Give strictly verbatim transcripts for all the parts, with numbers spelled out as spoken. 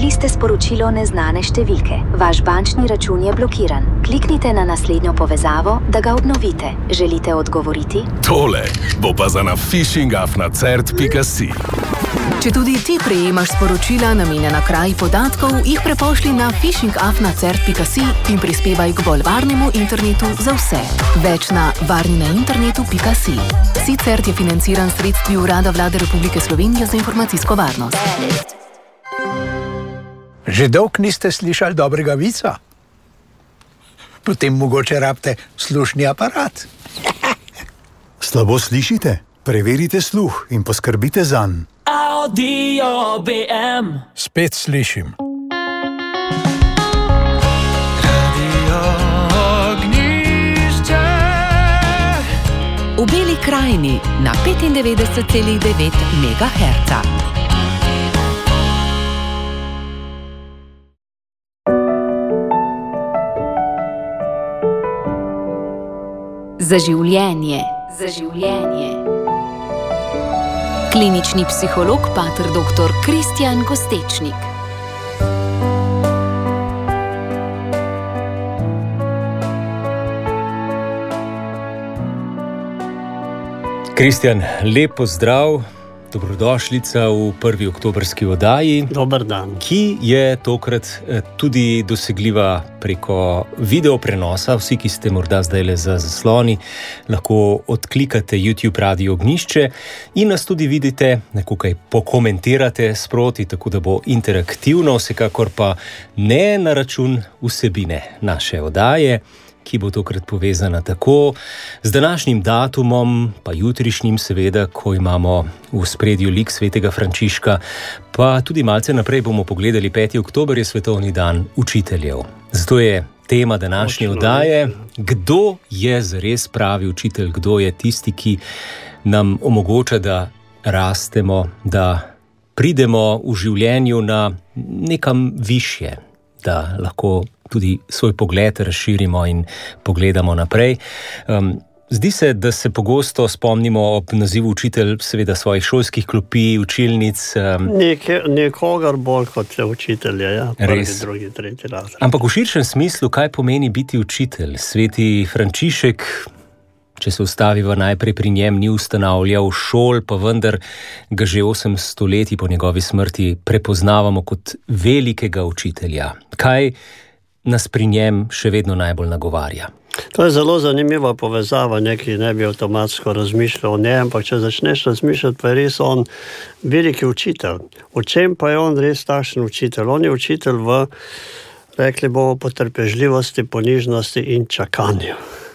ste sporočilo neznane številke. Vaš bančni račun je blokiran. Kliknite na naslednjo povezavo, da ga obnovite. Želite odgovoriti? Tole bo pa za na phishing afna cert pika si. Če tudi ti prejemaš sporočila namenjena kraji podatkov, jih prepošli na phishing afna cert pika si in prispevaj k bolj varnemu internetu za vse. Več na varni na internetu pika si. SICERT je financiran sredstvi Urada Vlade Republike Slovenije za informacijsko varnost. Že dolg niste slišali dobrega vica? Potem mogoče rabite slušni aparat. Slabo slišite? Preverite sluh in poskrbite zanj. Audio B M. Spet slišim. Radio Ognjišče. V Beli krajini na petindevetdeset celih devet megaherca. Za življenje. Za življenje. Klinični psiholog pater doktor Kristjan Kostečnik. Kristjan, lep pozdrav, dobrodošlica v prvi oktobrski oddaji. Dober dan. Ki je tokrat tudi dosegljiva preko video prenosa. Vsi, ki ste morda zdajle za zasloni, lahko odklikate YouTube Radio Ognjišče in nas tudi vidite, nekaj pokomentirate sproti, tako da bo interaktivno, vsekakor pa ne na račun vsebine naše oddaje, ki bo tokrat povezana tako z današnjim datumom, pa jutrišnjim seveda, ko imamo v spredju lik svetega Frančiška, pa tudi malce naprej bomo pogledali, peti oktober je svetovni dan učiteljev. Zato je tema današnje oddaje, kdo je zares pravi učitelj, kdo je tisti, ki nam omogoča, da rastemo, da pridemo v življenju na nekam višje, da lahko tudi svoj pogled razširimo in pogledamo naprej. Um, zdi se, da se pogosto spomnimo ob nazivu učitelj seveda svojih šolskih klopi, učilnic. Um, Neke, nekogar bolj kot učitelja, ja. Prvi, res. drugi, tretji razred. Ampak v širšem smislu, kaj pomeni biti učitelj? Sveti Frančišek, če se ustaviva najprej pri njem, ni ustanavljal šol, pa vendar ga že osem stoletij po njegovi smrti prepoznavamo kot velikega učitelja. Kaj nas pri njem še vedno najbolj nagovarja? To je zelo zanimiva povezava, neki ne bi avtomatsko razmišljal o njem, ampak če začneš razmišljati, pa je res on veliki učitelj. V čem pa je on res takšen učitelj? On je učitelj v, rekli bomo, potrpežljivosti, ponižnosti in čakanju.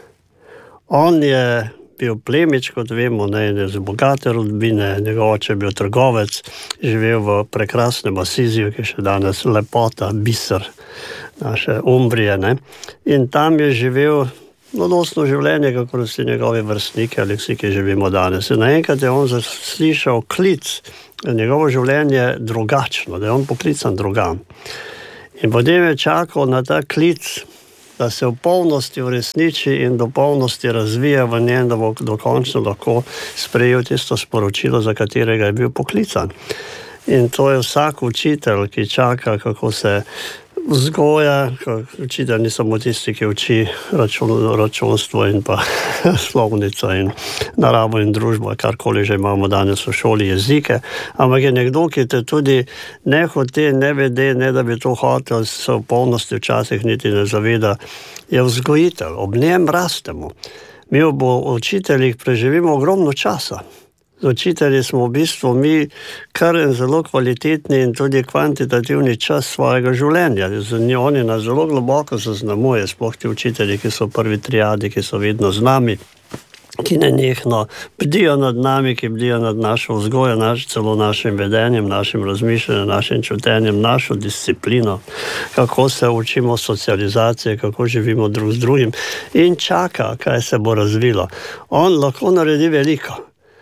On je bil plemič, kot vemo, ne, iz bogate rodbine, njegov oče je bil trgovec, živel v prekrasnem Asiziju, ki je še danes lepota, biser naše Umbrije, ne. In tam je živel mladostno življenje, kako so njegovi vrstniki ali vsi, ki živimo danes. In naenkrat je on slišal klic, njegovo življenje drugačno, da je on poklican drugam. In potem je čakal na ta klic, da se v polnosti uresniči in do polnosti razvija v njem, da bo dokončno lahko sprejel tisto sporočilo, za katerega je bil poklican. In to je vsak učitelj, ki čaka, kako se vzgoja, učitelj ni samo tisti, ki uči račun, računstvo in pa slovnico in naravo in družbo, karkoli že imamo danes v šoli, jezike, ampak je nekdo, ki te tudi ne hote, ne vede, ne da bi to hotel, se v polnosti včasih niti ne zaveda, je vzgojitelj, ob njem rastemo. Mi ob učiteljih preživimo ogromno časa. Z učitelji smo v bistvu mi kar zelo kvalitetni in tudi kvantitativni čas svojega življenja. Z njimi oni nas zelo globoko zaznamuje, sploh ti učitelji, ki so prvi triadi, ki so vedno z nami, ki nenehno bdijo nad nami, ki bdijo nad našo vzgojo, naš, celo našim vedenjem, našim razmišljanjem, našim čutenjem, našo disciplino, kako se učimo socializacije, kako živimo drug z drugim in čaka, kaj se bo razvilo. On lahko naredi veliko.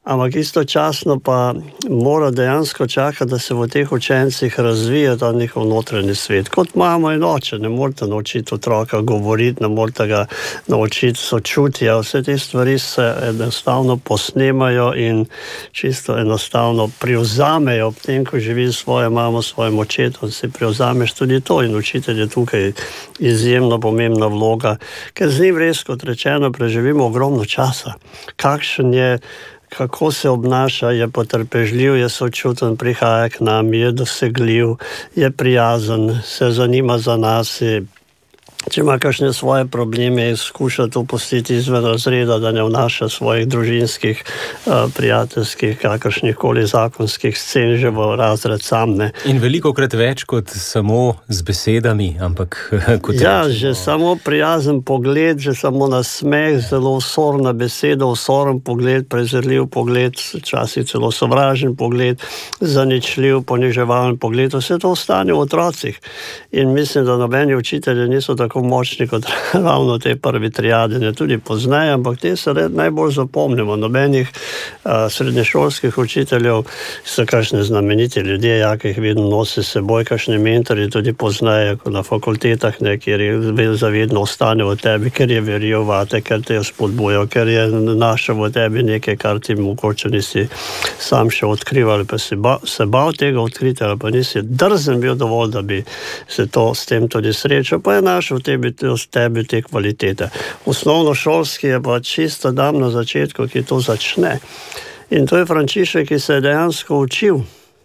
ampak istočasno pa mora dejansko čakati, da se v teh učencih razvija ta njihov notranji svet. Kot mama in oče, ne morete naučiti otroka govoriti, ne morete ga naučiti sočutja, vse te stvari se enostavno posnemajo in čisto enostavno privzamejo ob tem, ko živi svojo mamo, svojim očetom, si privzameš tudi to in učitelj je tukaj izjemno pomembna vloga, ker z njim res, kot rečeno, preživimo ogromno časa. Kakšen je, kako se obnaša, je potrpežljiv, je sočuten, prihaja k nam, je dosegljiv, je prijazen, se zanima za nas, je, če ima kakšne svoje probleme, skuša to pustiti izven razreda, da ne vnaša svojih družinskih, prijateljskih, kakršnih koli zakonskih scen že v razred sam. Ne. In veliko krat več kot samo z besedami, ampak kot ja, rečemo. Že samo prijazen pogled, že samo nasmeh, zelo osorna beseda, osoren pogled, prezirljiv pogled, včasih celo sovražen pogled, zaničljiv, poniževalen pogled, vse to ostane v otrocih. In mislim, da nobeni učitelji niso tako močni kot ravno te prvi triade, ne tudi pozneje, ampak te se najbolj zapomnimo. Nobenih a, srednješolskih učiteljev so kakšne znameniti ljudje, ja, ki jih vedno nosi seboj, kakšni mentori tudi pozneje, na fakultetah, ne, kjer je zavedno ostane v tebi, ker je verjel vate, ker te je spodbujal, ker je našel v tebi nekaj, kar ti mogoče nisi sam še odkrival, pa si ba, se bal tega odkriti, ali pa nisi drzen bil dovolj, da bi se to s tem tudi srečal, pa je našel tebi, tebi te kvalitete. Osnovnošolski je pa čisto dam na začetku, ki to začne. In to je Frančišek, ki se je dejansko učil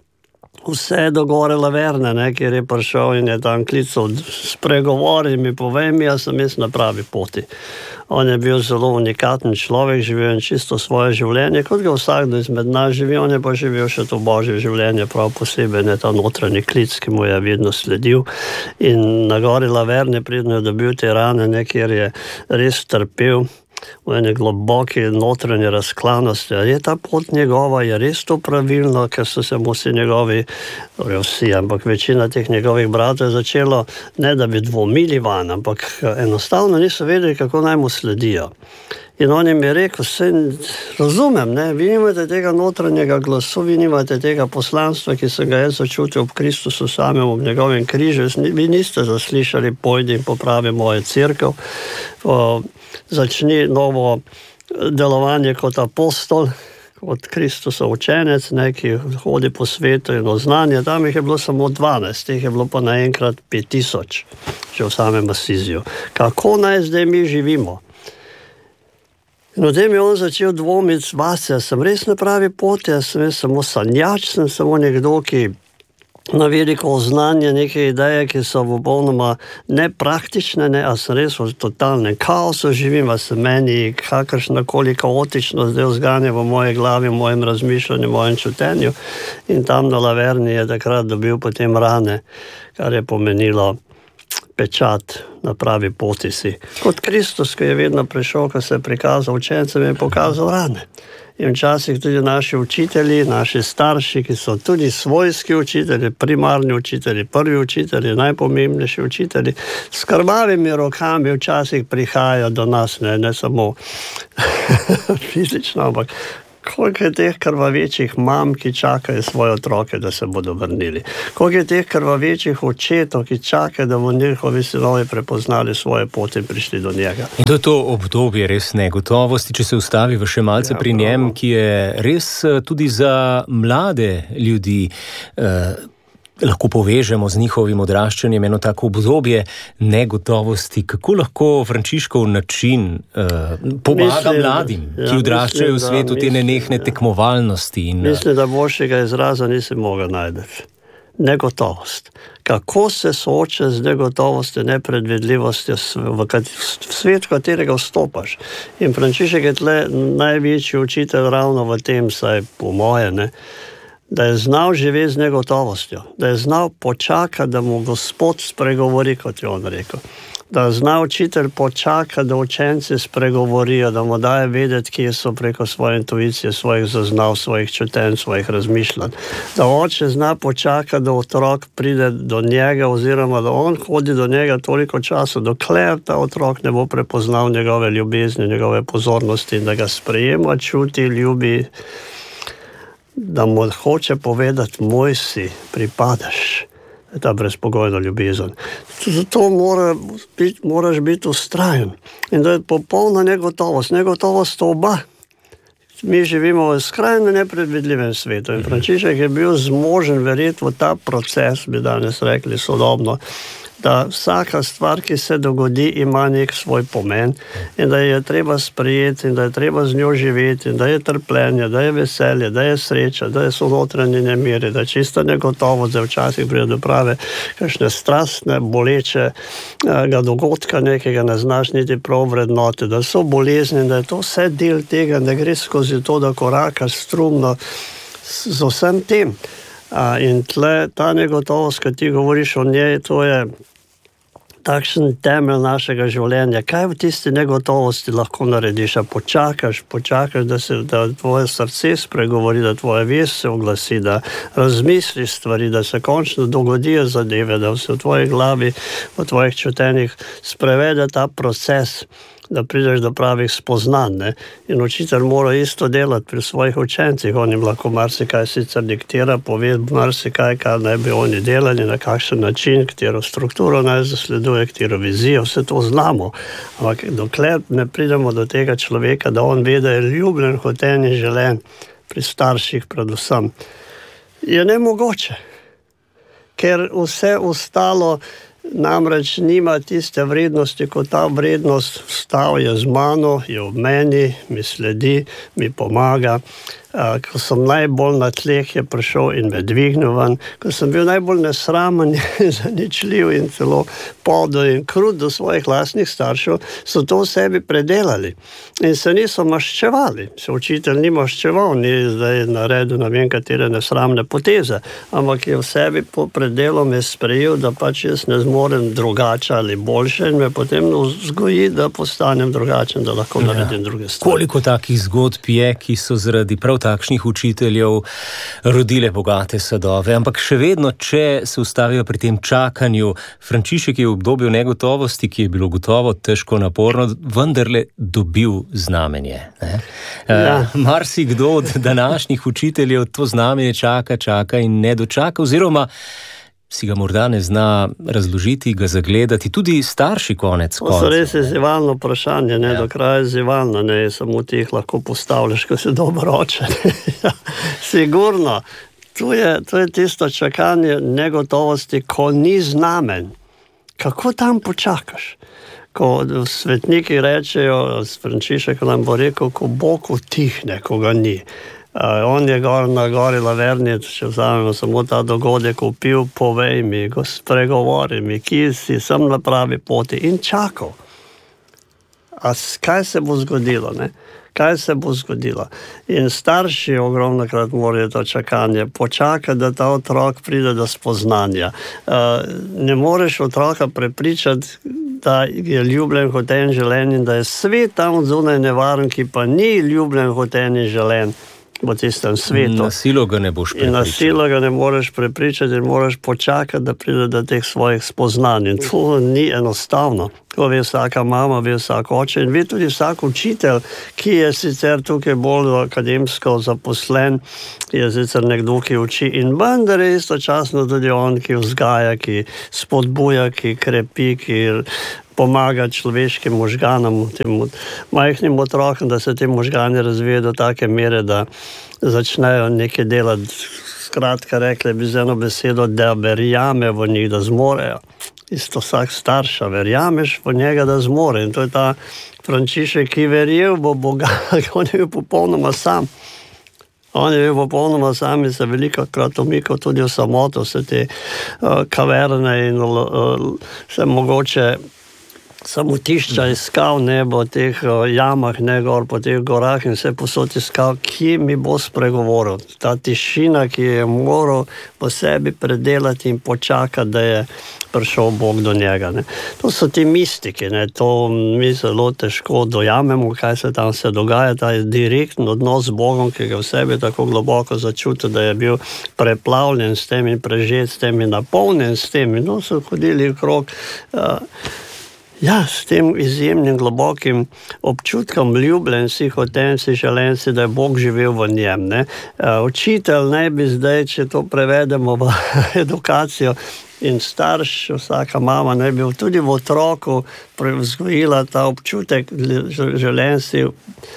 vse do gore Laverne, ne, kjer je prišel in je tam klical, spregovori mi, povej mi, jaz sem jaz na pravi poti. On je bil zelo unikaten človek, živel in čisto svoje življenje, kot ga vsakdo izmed nas živi, on je pa živel še to božje življenje, prav posebej ne ta notranji klic, ki mu je vedno sledil. In na gori Laverne, predno je dobil te rane, ne, kjer je res trpel, v ene globoke notranje razklanosti. Je ta pot njegova, je res to pravilno, ker so se mu vsi njegovi, torej vsi, ampak večina teh njegovih bratov je začelo, ne da bi dvomili van, ampak enostavno niso vedeli, kako naj mu sledijo. In on jim je rekel, se razumem, ne, vi nimate tega notranjega glasu, vi nimate tega poslanstva, ki sem ga jaz začutil ob Kristusu samem, ob njegovem križu, vi niste zaslišali, pojdi in popravi mojo cerkev, začni novo delovanje kot apostol, kot Kristusov učenec, ne, ki hodi po svetu in oznanja. Tam jih je bilo samo dvanajst, teh je bilo pa naenkrat pet tisoč, že v samem Asiziju. Kako naj zdaj mi živimo? In v tem je on začel dvomiti vase, sem res na pravi poti, jaz sem samo sanjač, sem samo nekdo, ki na veliko znanje, neke ideje, ki so popolnoma nepraktične, ne, a sem res v totalnem kaosu živim, a se meni kakršnakoli kaotično zdaj vzganja v moje glavi, v mojem razmišljanju, v mojem čutenju. In tam na Laverni je takrat dobil potem rane, kar je pomenilo pečat, na pravi poti si. Kot Kristus, ki je vedno prišel, ko se je prikazal učencem, je pokazal rane. In včasih tudi naši učitelji, naši starši, ki so tudi svojski učitelji, primarni učitelji, prvi učitelji, najpomembnejši učitelji, s krvavimi rokami včasih prihajajo do nas, ne, ne samo fizično, ampak koliko je teh krvavečih mam, ki čakajo svoje otroke, da se bodo vrnili. Koliko je teh krvavečih očetov, ki čakajo, da bodo njihovi sinovi prepoznali svoje poti in prišli do njega. In to je to obdobje res negotovosti, če se ustavi še malce ja, pri njem, ki je res tudi za mlade ljudi eh, lahko povežemo z njihovim odraščanjem eno tako obdobje negotovosti. Kako lahko Frančiškov način uh, pomaga mislim, mladim, ja, ki odraščajo mislim, v svetu da, te nenehne ja. tekmovalnosti? In, mislim, da boljšega izraza nisi mogel najti. Negotovost. Kako se sooča z negotovostjo, nepredvidljivostjo v, v svet, v katerega vstopaš. In Frančišek je tle največji učitelj ravno v tem, saj po moje, ne, da je znal živeti z negotovostjo, da je znal počakati, da mu Gospod spregovori, kot je on rekel. da zna učitelj počakati, da učenci spregovorijo, da mu daje vedeti, kje so preko svoje intuicije, svojih zaznav, svojih čutenj, svojih razmišljanj. Da oče zna počakati, da otrok pride do njega oziroma da on hodi do njega toliko časa, dokler ta otrok ne bo prepoznal njegove ljubezni, njegove pozornosti in da ga sprejema, čuti, ljubi, da mu hoče povedati, moj si, pripadaš. Ta brezpogojna ljubezen. Zato mora biti, moraš biti ustrajen. In da je popolna negotovost. Negotovost oba. Mi živimo v skrajno nepredvidljivem svetu. In Frančišek je bil zmožen verjeti v ta proces, bi danes rekli sodobno, da vsaka stvar, ki se dogodi, ima nek svoj pomen in da je treba sprejeti in da je treba z njo živeti in da je trpljenje, da je veselje, da je sreča, da je so notranje nemiri, da je čista negotovost, da včasih pride do prave kakšne strastne, bolečega dogodka, nekega ne znaš niti prav vrednoti, da so bolezni in da je to vse del tega, da gre skozi to, da koraka strumno z vsem tem. A, in tle ta negotovost, ko ti govoriš o njej, to je takšen temelj našega življenja. Kaj v tisti negotovosti lahko narediš? A počakaš, počakaš, da se da tvoje srce spregovori, da tvoja vest se oglasi, da razmisliš stvari, da se končno dogodijo zadeve, da se v tvoji glavi, v tvojih čutenjih sprevede ta proces, da prideš do pravih spoznanj. Ne? In učitelj mora isto delati pri svojih učencih. On jim lahko marsikaj sicer diktira, pove marsikaj, kar naj bi oni delali, na kakšen način, katero strukturo naj zasleduje, katero vizijo, vse to znamo. Ampak dokler ne pridemo do tega človeka, da on ve, da je ljubljen, hoten in želen, pri starših predvsem, je nemogoče. Ker vse ostalo namreč nima tiste vrednosti, kot ta vrednost vstal je z mano, je v meni, mi sledi, mi pomaga. Ko sem najbolj na tleh, je prišel in me dvignil ven. Ko sem bil najbolj nesramen, zaničljiv in celo podel in krut do svojih lastnih staršev, so to v sebi predelali. In se niso maščevali. Se učitelj ni maščeval, ni zdaj naredil na vem katere nesramne poteze, ampak je v sebi po predelom je sprejel, da pač jaz ne zmorem drugače ali boljše in me potem vzgoji, da postanem drugačen, da lahko ja. naredim druge stvari. Koliko takih zgodb je, ki so zaradi prav takšnih učiteljev rodile bogate sadove, ampak še vedno, če se ustavijo pri tem čakanju, Frančišek je v obdobju negotovosti, ki je bilo gotovo težko naporno, vendarle dobil znamenje. Ne? Ja. Uh, marsikdo od današnjih učiteljev to znamenje čaka, čaka in ne dočaka, oziroma si ga morda ne zna razložiti, ga zagledati, tudi starši konec koncev. To so res izzivalno vprašanje, ne, ja. do kraja izzivalno, ne, samo ti jih lahko postavljaš, ko si dobro oče. Sigurno, to je, to je tisto čakanje negotovosti, ko ni znamen. Kako tam počakaš? Ko svetniki rečejo, Frančišek nam bo rekel, ko Bog utihne, ko ga ni. Uh, on je gor na gori Laverni, če vzamemo samo ta dogodek, upil, povej mi, spregovori mi, ki si, sem na pravi poti in čakal. A kaj se bo zgodilo, ne? Kaj se bo zgodilo? In starši ogromno krat morajo to čakanje počakati, da ta otrok pride do spoznanja. Uh, ne moreš otroka prepričati, da je ljubljen, hoten, želen in da je svet tam od zunaj nevaren, ki pa ni ljubljen, hoten in želen v tistem svetu. Na silo ga ne boš prepričal. In na silo ga ne moreš prepričati in moraš počakati, da pride do teh svojih spoznanj. In to ni enostavno. To ve vsaka mama, ve vsak oče in ve tudi vsak učitelj, ki je sicer tukaj bolj akademsko zaposlen, je sicer nekdo, ki uči in vendar je istočasno tudi on, ki vzgaja, ki spodbuja, ki krepi, ki pomaga človeškim možganom, tem majhnim otrokom, da se te možgani razvijajo do take mere, da začnejo nekaj delati. Skratka, rekli bi z eno besedo, da verjame v njih, da zmorejo. Isto vsak starša, verjameš v njega, da zmore. In to je ta Frančišek, ki verjel v Boga, on je bil popolnoma sam. On je bil popolnoma sam in se veliko krat omikal tudi v samoto, vse te uh, kaverne in uh, se mogoče samutišča iskal, ne, po teh jamah, ne, gor po teh gorah in vse posod iskal, ki mi bo spregovoril. Ta tišina, ki je moral po sebi predelati in počakati, da je prišel Bog do njega. Ne. To so ti mistiki, ne. To mi zelo težko dojamemo, kaj se tam se dogaja, ta direktni odnos z Bogom, ki ga v sebi tako globoko začuti, da je bil preplavljen s tem in prežet s tem in napolnjen s tem. No, so hodili okrog uh, ja, s tem izjemnim globokim občutkom ljubljenci, hotenci, želenci, da je Bog živel v njem. Ne. Uh, učitelj naj bi zdaj, če to prevedemo v edukacijo, in starš, vsaka mama naj bi tudi v otroku vzgojila ta občutek želenci,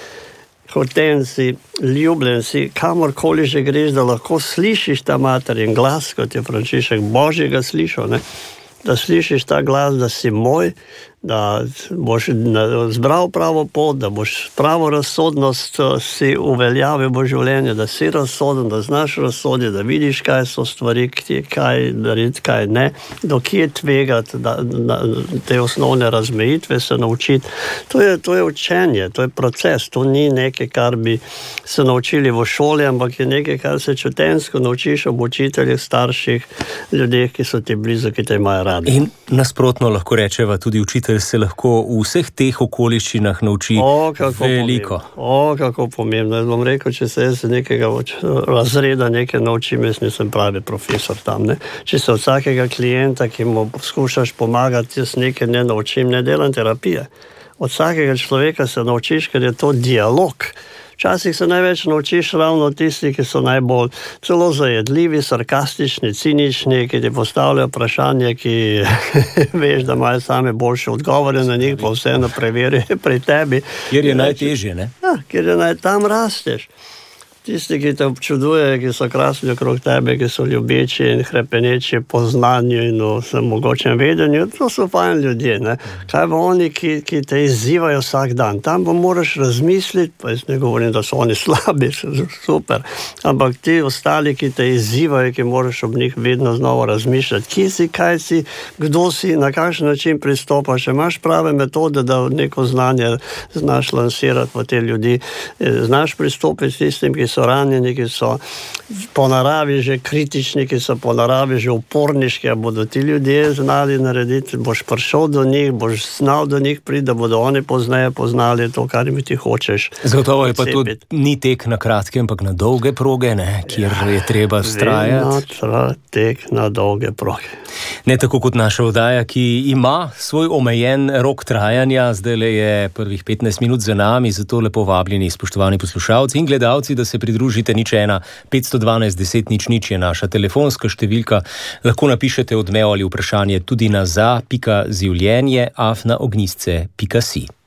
hotenci, ljubljenci, kamorkoli že greš, da lahko slišiš ta materin glas, kot je Frančišek Božjega slišal, ne? Da slišiš ta glas, da si moj, da boš zbral pravo pot, da boš pravo razsodnost si uveljavil v življenju, da si razsoden, da znaš razsoditi, da vidiš, kaj so stvari, kaj narediti, kaj ne, dokje tvegati, da, da, te osnovne razmejitve se naučiti. To je, to je učenje, to je proces, to ni nekaj, kar bi se naučili v šoli, ampak je nekaj, kar se čutensko naučiš ob učiteljih, starših, ljudeh, ki so ti blizu, ki te imajo radi. In nasprotno lahko rečeva, tudi učitelj se lahko v vseh teh okoliščinah nauči o, veliko. Pomembno. O, kako pomembno. Jaz bom rekel, če se jaz nekega razreda nekaj naučim, jaz nisem pravi profesor tam. Ne? Če se od vsakega klienta, ki mu skušaš pomagati, jaz nekaj ne naučim, ne delam terapije. Od vsakega človeka se naučiš, ker je to dialog. Včasih se največ naučiš ravno tisti, ki so najbolj celo zajedljivi, sarkastični, cinični, ki ti postavljajo vprašanje, ki veš, da imajo same boljše odgovore na njih, pa vseeno preverijo pri tebi. Kjer je najtežje, ne? Ja, kjer je naj, tam rasteš. Tisti, ki te občudujejo, ki so krasni okrog tebe, ki so ljubeči in hrepeneči po znanju in v mogočem vedenju, to so fajn ljudje. Ne? Kaj bo oni, ki, ki te izzivajo vsak dan? Tam pa moraš razmisliti, pa jaz ne govorim, da so oni slabi, super, ampak ti ostali, ki te izzivajo, ki moraš ob njih vedno znova razmišljati, kje si, kaj si, kdo si, na kakšen način pristopaš, če imaš prave metode, da neko znanje znaš lansirati v te ljudi, znaš pristopiti s tistim, ki so ranjeni, ki so po naravi že kritični, ki so po naravi že uporniški, a bodo ti ljudje znali narediti, boš prišel do njih, boš znal do njih priti, da bodo oni pozneje poznali to, kar mi ti hočeš. Zagotovo je pa to ni tek na kratke, ampak na dolge proge, ne, kjer ja, je treba vztrajati. Vedno tek na dolge proge. Ne tako kot naša oddaja, ki ima svoj omejen rok trajanja, zdaj je prvih petnajst minut za nami, zato lepo vabljeni, spoštovani poslušalci in gledalci, da se pridružite. Nič ena, petsto dvanajst deset nič nič je naša telefonska številka. Lahko napišete odmev ali vprašanje tudi na za pika življenje afna ognjišče pika si.